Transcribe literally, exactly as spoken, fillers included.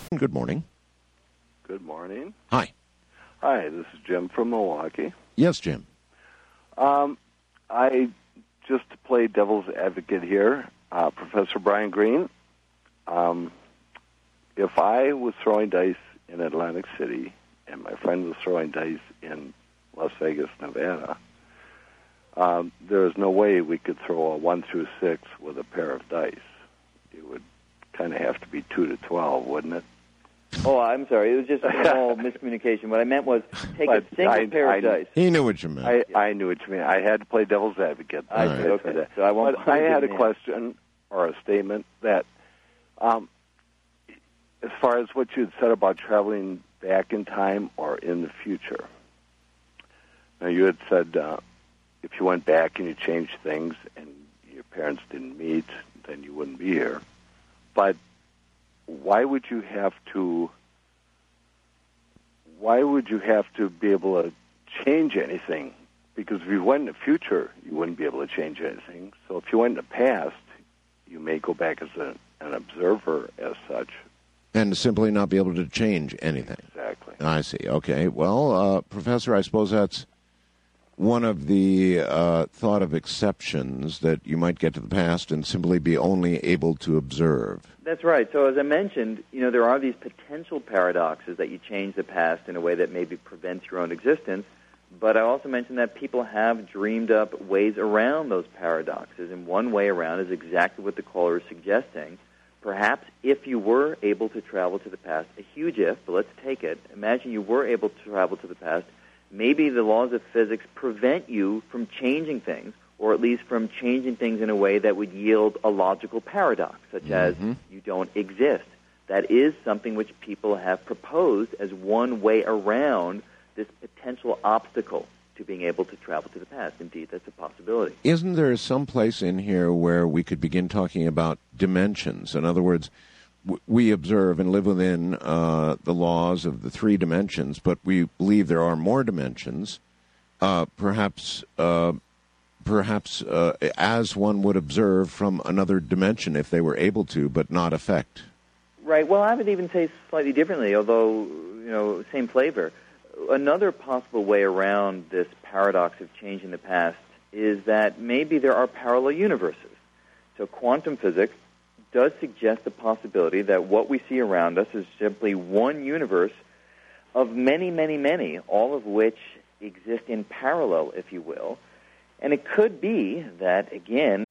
Good morning. Good morning. Hi. Hi, this is Jim from Milwaukee. Yes, Jim. Um, I, just to play devil's advocate here, uh, Professor Brian Greene, um, if I was throwing dice in Atlantic City and my friend was throwing dice in Las Vegas, Nevada, um, there is no way we could throw a one through six with a pair of dice. It would kind of have to be two to twelve, wouldn't it? Oh, I'm sorry. It was just a small miscommunication. What I meant was take But a single I- pair I- of dice. He knew what you meant. I, I knew what you mean. I had to play devil's advocate. I All see. right. Okay. So I won't. But I had a question or a statement that, um, as far as what you had said about traveling back in time or in the future. Now, you had said uh, if you went back and you changed things and your parents didn't meet, then you wouldn't be here. But why would you have to? Why would you have to be able to change anything? Because if you went in the future, you wouldn't be able to change anything. So if you went in the past, you may go back as a, an observer as such. And simply not be able to change anything. Exactly. I see. Okay. Well, uh, Professor, I suppose that's one of the uh, thought of exceptions, that you might get to the past and simply be only able to observe. That's right. So as I mentioned, you know, there are these potential paradoxes that you change the past in a way that maybe prevents your own existence. But I also mentioned that people have dreamed up ways around those paradoxes, and one way around is exactly what the caller is suggesting. Perhaps if you were able to travel to the past, a huge if, but let's take it. Imagine you were able to travel to the past. Maybe the laws of physics prevent you from changing things, or at least from changing things in a way that would yield a logical paradox, such Mm-hmm. as you don't exist. That is something which people have proposed as one way around this potential obstacle to being able to travel to the past. Indeed, that's a possibility. Isn't there some place in here where we could begin talking about dimensions? In other words, w- we observe and live within uh, the laws of the three dimensions, but we believe there are more dimensions, uh, perhaps uh, perhaps uh, as one would observe from another dimension if they were able to, but not affect. Right. Well, I would even say slightly differently, although, you know, same flavor. Another possible way around this paradox of change in the past is that maybe there are parallel universes. So quantum physics does suggest the possibility that what we see around us is simply one universe of many, many, many, all of which exist in parallel, if you will. And it could be that, again,